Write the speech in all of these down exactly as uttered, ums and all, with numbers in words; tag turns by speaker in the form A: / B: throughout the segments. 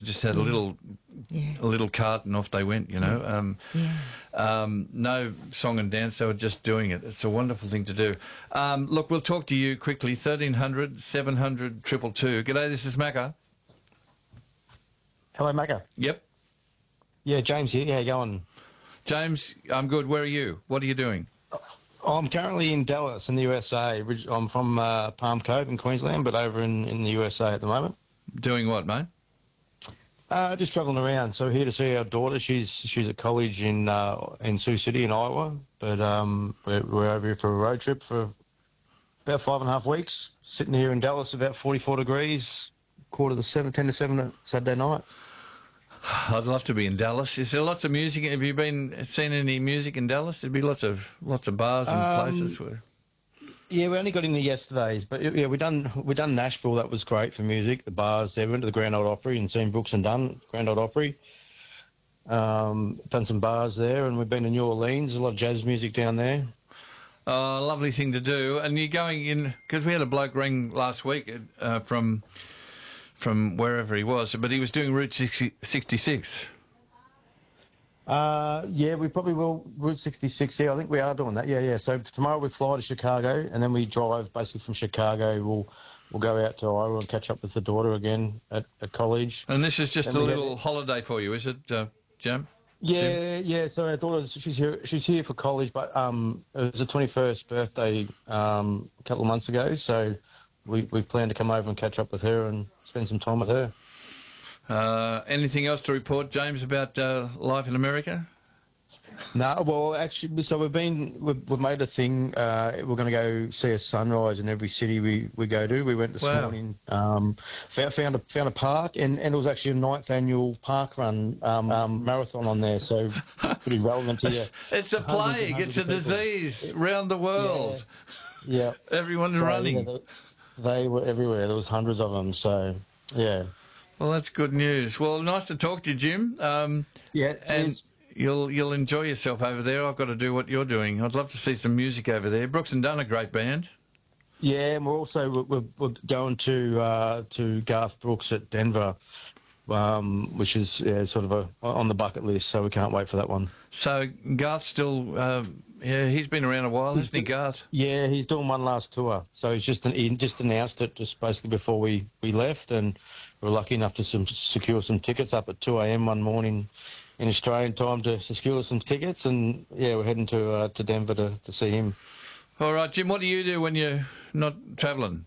A: just had
B: yeah.
A: a little,
B: yeah.
A: a little cart, and off they went. You know, um,
B: yeah.
A: um, no song and dance. They were just doing it. It's a wonderful thing to do. Um, look, we'll talk to you quickly. Thirteen hundred seven hundred triple two. G'day, this is Macca.
C: Hello, Macca.
A: Yep.
C: Yeah, James here. How you going?
A: James, I'm good. Where are you? What are you doing?
C: I'm currently in Dallas in the U S A. I'm from uh, Palm Cove in Queensland, but over in, in the U S A at the moment.
A: Doing what, mate?
C: Uh, just travelling around. So here to see our daughter. She's she's at college in uh, in Sioux City in Iowa, but um, we're, we're over here for a road trip for about five and a half weeks. Sitting here in Dallas, about forty-four degrees, quarter to seven, ten to seven Saturday night.
A: I'd love to be in Dallas. Is there lots of music? Have you been seen any music in Dallas? There'd be lots of lots of bars and
C: Um,
A: places where.
C: Yeah, we only got in there yesterday's, but yeah, we done we done Nashville. That was great for music. The bars there. We went to the Grand Ole Opry and seen Brooks and Dunn, Grand Ole Opry. Um, done some bars there, and we've been to New Orleans. A lot of jazz music down there.
A: Oh, lovely thing to do. And you're going in because we had a bloke ring last week uh, from from wherever he was, but he was doing Route sixty-six.
C: Uh, yeah, we probably will. Route sixty-six, yeah, I think we are doing that. Yeah, yeah. So tomorrow we fly to Chicago, and then we drive basically from Chicago. We'll we'll go out to Iowa and catch up with the daughter again at, at college.
A: And this is just
C: Then
A: a
C: we
A: little
C: get-
A: holiday for you, is it, uh, Jam?
C: Yeah, yeah. So our daughter, she's here. She's here for college, but um, it was her twenty-first birthday um, a couple of months ago. So we we plan to come over and catch up with her and spend some time with her.
A: Uh, anything else to report, James, about uh, life in America?
C: No, well, actually, so we've been we've, we've made a thing. Uh, we're going to go see a sunrise in every city we, we go to. We went this
A: Wow.
C: morning. Um, found found a found a park, and, and it was actually a ninth annual park run um, um, marathon on there. So pretty relevant to you.
A: It's a plague. It's a disease round the world.
C: Yeah,
A: Everyone's
C: So,
A: running.
C: yeah, they, they were everywhere. There was hundreds of them. So yeah,
A: Well, that's good news. Well, nice to talk to you, Jim. Um,
C: yeah,
A: and
C: cheers.
A: you'll you'll enjoy yourself over there. I've got to do what you're doing. I'd love to see some music over there. Brooks and Dunn, a great band.
C: Yeah, and we're also we're, we're, we're going to uh, to Garth Brooks at Denver, um, which is yeah, sort of a on the bucket list. So we can't wait for that one.
A: So Garth still, uh, yeah, he's been around a while, hasn't he, Garth?
C: Yeah, he's doing one last tour. So he's just he just announced it just basically before we, we left, and we were lucky enough to some, secure some tickets up at two a m one morning in Australian time to secure some tickets, and yeah, we're heading to uh, to Denver to, to see him.
A: All right, Jim, what do you do when you're not travelling?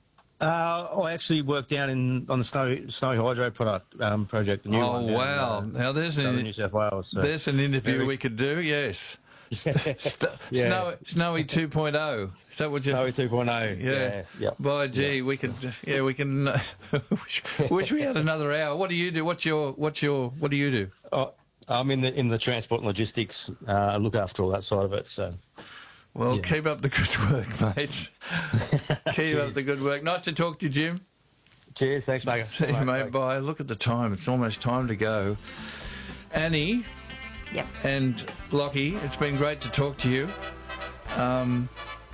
C: Uh, I actually work down in on the Snow Snowy Hydro product um, project. The new
A: Oh,
C: one down in,
A: wow.
C: uh,
A: Now, there's
C: Southern
A: an,
C: New South Wales. So.
A: there's an interview
C: Very-
A: we could do, yes. St-
C: Yeah.
A: Snowy, Snowy two point oh. Is that what you...
C: Snowy two point oh.
A: Yeah.
C: Yeah. Yeah.
A: By gee,
C: Yeah.
A: we could. Yeah, we can. Uh, wish, wish we had another hour. What do you do? What's your? What's your? What do you do?
C: Oh, I'm in the in the transport and logistics. Uh, I look after all that side of it. So.
A: Well,
C: Yeah.
A: keep up the good work, mate. Keep up the good work. Nice to talk to you, Jim.
C: Cheers. Thanks, mate.
A: See you, mate. Bye. Look at the time. It's almost time to go. Annie
B: Yep.
A: and Lockie, it's been great to talk to you. Um,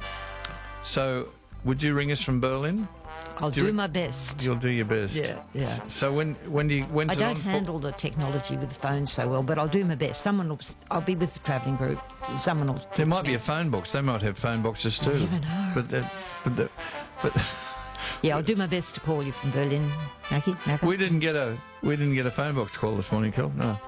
A: so, would you ring us from Berlin?
B: I'll
A: Do you
B: do
A: re-
B: my best.
A: You'll do your best.
B: Yeah, yeah.
A: So when when do you when's
B: I
A: it
B: don't
A: on?
B: handle the technology with the phone so well, but I'll do my best. Someone will. I'll be with the travelling group. Someone will.
A: There
B: teach
A: might
B: me.
A: be a phone box. They might have phone boxes too.
B: You never know.
A: But that, but that, but
B: Yeah, I'll do my best to call you from Berlin, Mackie. Macca.
A: we didn't get a we didn't get a phone box call this morning, Kel. No.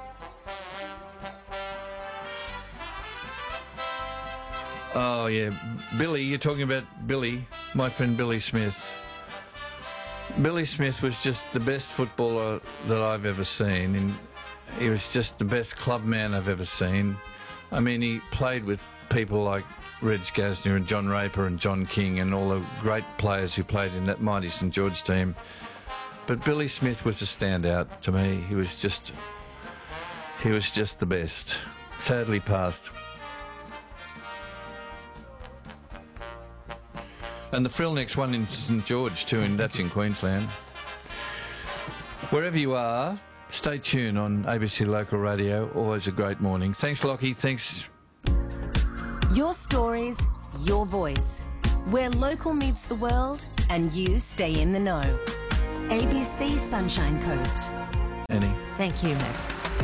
A: Oh yeah, Billy. You're talking about Billy, my friend Billy Smith. Billy Smith was just the best footballer that I've ever seen, and he was just the best club man I've ever seen. I mean, he played with people like Reg Gasnier and John Raper and John King and all the great players who played in that mighty St George team. But Billy Smith was a standout to me. He was just, he was just the best. Sadly passed. And the Frillnex one in St George too, and that's in Queensland. Wherever you are, stay tuned on A B C Local Radio. Always a great morning. Thanks, Lockie. Thanks.
D: Your stories, your voice. Where local meets the world and you stay in the know. A B C Sunshine Coast.
A: Annie.
B: Thank you, Matt.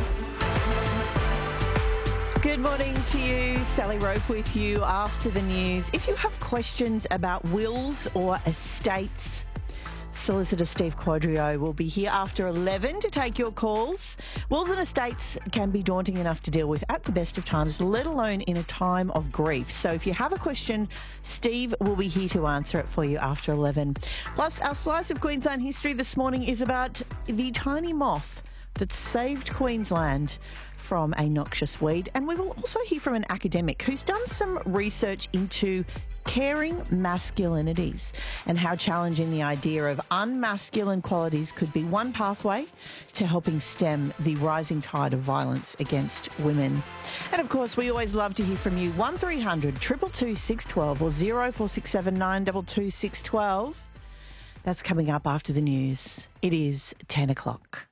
E: Good morning to you. Sally Rope with you after the news. If you have questions about wills or estates, Solicitor Steve Quadrio will be here after eleven to take your calls. Wills and estates can be daunting enough to deal with at the best of times, let alone in a time of grief. So if you have a question, Steve will be here to answer it for you after eleven. Plus, our slice of Queensland history this morning is about the tiny moth that saved Queensland from a noxious weed. And we will also hear from an academic who's done some research into caring masculinities and how challenging the idea of unmasculine qualities could be one pathway to helping stem the rising tide of violence against women. And of course, we always love to hear from you. one three hundred, two two two, six one two or zero four six seven, nine two two, six one two. That's coming up after the news. It is ten o'clock.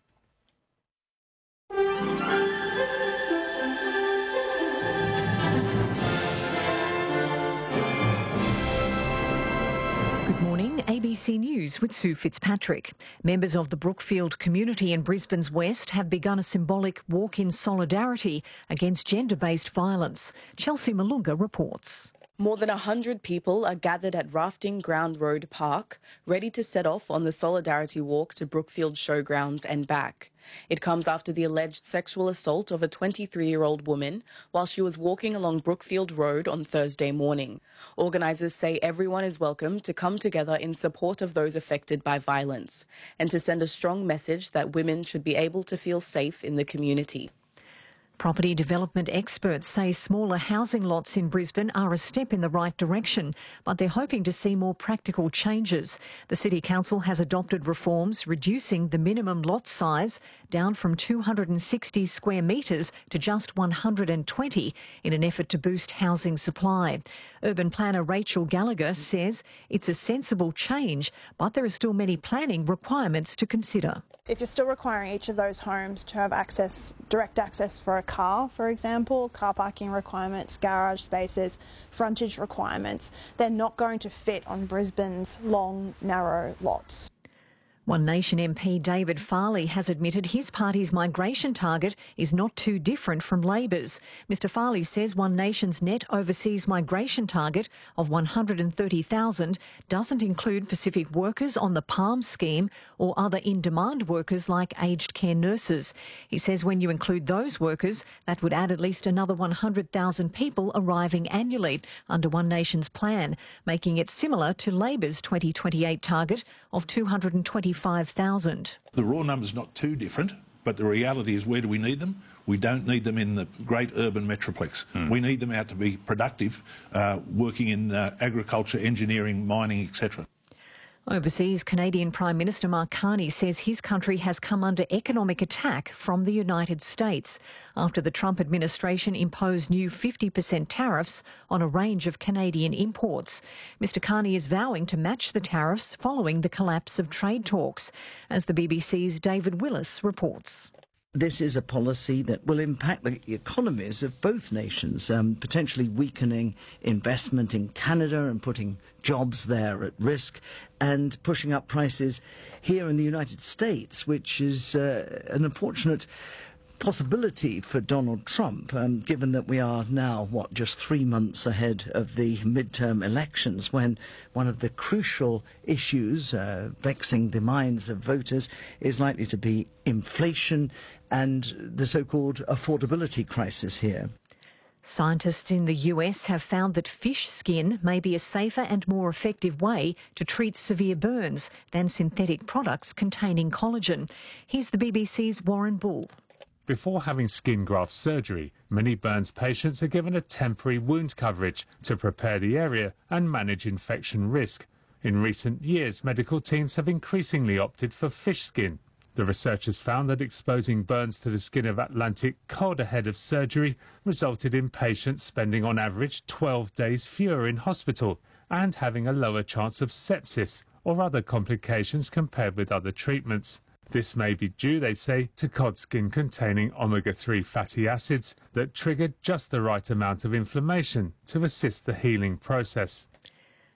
F: Good morning, A B C News with Sue Fitzpatrick. Members of the Brookfield community in Brisbane's West have begun a symbolic walk in solidarity against gender-based violence. Chelsea Malunga reports.
G: More than one hundred people are gathered at Rafting Ground Road Park, ready to set off on the Solidarity Walk to Brookfield Showgrounds and back. It comes after the alleged sexual assault of a twenty-three-year-old woman while she was walking along Brookfield Road on Thursday morning. Organisers say everyone is welcome to come together in support of those affected by violence and to send a strong message that women should be able to feel safe in the community.
F: Property development experts say smaller housing lots in Brisbane are a step in the right direction, but they're hoping to see more practical changes. The City Council has adopted reforms reducing the minimum lot size down from two hundred sixty square metres to just one hundred twenty in an effort to boost housing supply. Urban planner Rachel Gallagher says it's a sensible change, but there are still many planning requirements to consider.
H: If you're still requiring each of those homes to have access, direct access for a car, for example, car parking requirements, garage spaces, frontage requirements, they're not going to fit on Brisbane's long, narrow lots.
F: One Nation M P David Farley has admitted his party's migration target is not too different from Labor's. Mister Farley says One Nation's net overseas migration target of one hundred thirty thousand doesn't include Pacific workers on the PALM scheme or other in-demand workers like aged care nurses. He says when you include those workers, that would add at least another one hundred thousand people arriving annually under One Nation's plan, making it similar to Labor's twenty twenty-eight target of two hundred twenty-five thousand.
I: The raw number's not too different, but the reality is, where do we need them? We don't need them in the great urban metroplex. Mm. We need them out to be productive, uh, working in uh, agriculture, engineering, mining, et cetera.
F: Overseas, Canadian Prime Minister Mark Carney says his country has come under economic attack from the United States after the Trump administration imposed new fifty percent tariffs on a range of Canadian imports. Mister Carney is vowing to match the tariffs following the collapse of trade talks, as the B B C's David Willis reports.
J: This is a policy that will impact the economies of both nations, um, potentially weakening investment in Canada and putting jobs there at risk, and pushing up prices here in the United States, which is uh, an unfortunate possibility for Donald Trump, um, given that we are now, what, just three months ahead of the midterm elections, when one of the crucial issues uh, vexing the minds of voters is likely to be inflation and the so-called affordability crisis here.
F: Scientists in the U S have found that fish skin may be a safer and more effective way to treat severe burns than synthetic products containing collagen. Here's the B B C's Warren Bull.
K: Before having skin graft surgery, many burns patients are given a temporary wound coverage to prepare the area and manage infection risk. In recent years, medical teams have increasingly opted for fish skin. The researchers found that exposing burns to the skin of Atlantic cod ahead of surgery resulted in patients spending on average twelve days fewer in hospital and having a lower chance of sepsis or other complications compared with other treatments. This may be due, they say, to cod skin containing omega three fatty acids that triggered just the right amount of inflammation to assist the healing process.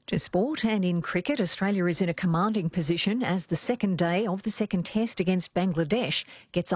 F: To sport, and in cricket, Australia is in a commanding position as the second day of the second test against Bangladesh gets